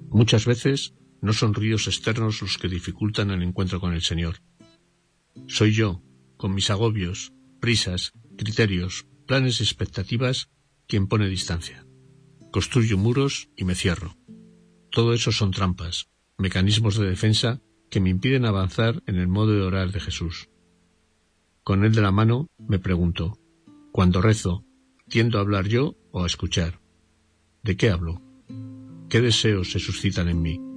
Muchas veces no son ruidos externos los que dificultan el encuentro con el Señor. Soy yo, con mis agobios, prisas, criterios, planes y expectativas, quien pone distancia. Construyo muros y me cierro. Todo eso son trampas, mecanismos de defensa que me impiden avanzar en el modo de orar de Jesús. Con él de la mano, me pregunto, cuando rezo, ¿tiendo a hablar yo o a escuchar? ¿De qué hablo? ¿Qué deseos se suscitan en mí?